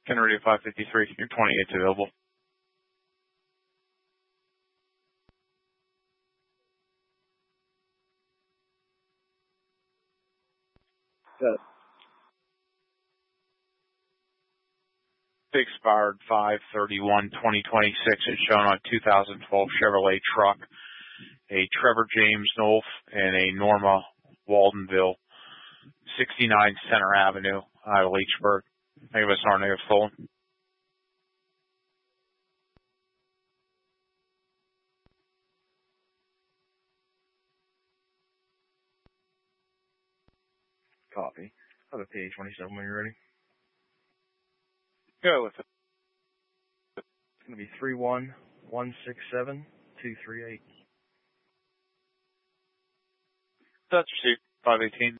Kennedy 553, your 28's available. Got it. Expired 5/31/2026. It's shown on 2012 Chevrolet truck, a Trevor James Nolf and a Norma Waldenville, 69 Center Avenue out of Leechburg. Negative SR, negative stolen. Copy. I have a PA-27 when you're ready. Go with it. It's going to be 31167-238. That's received. 518.